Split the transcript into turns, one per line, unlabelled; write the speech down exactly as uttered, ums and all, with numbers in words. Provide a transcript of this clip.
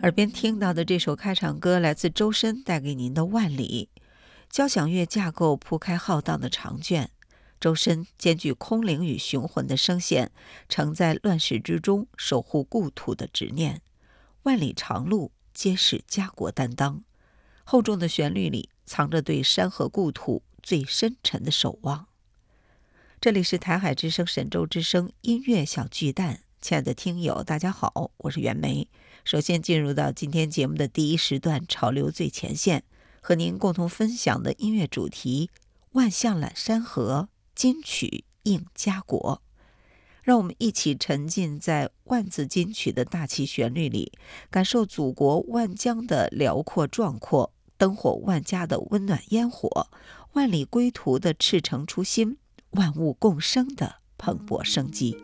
耳边听到的这首开场歌来自周深带给您的《万里》。交响乐架构铺开浩荡的长卷，周深兼具空灵与雄浑的声线，承在乱世之中守护故土的执念。万里长路皆是家国担当，厚重的旋律里藏着对山河故土最深沉的守望。这里是台海之声神州之声音乐小巨蛋，亲爱的听友大家好，我是袁梅。首先进入到今天节目的第一时段潮流最前线，和您共同分享的音乐主题万象揽山河，金曲映家国。让我们一起沉浸在万字金曲的大气旋律里，感受祖国万疆的辽阔壮阔，灯火万家的温暖烟火，万里归途的赤诚初心，万物共生的蓬勃生机。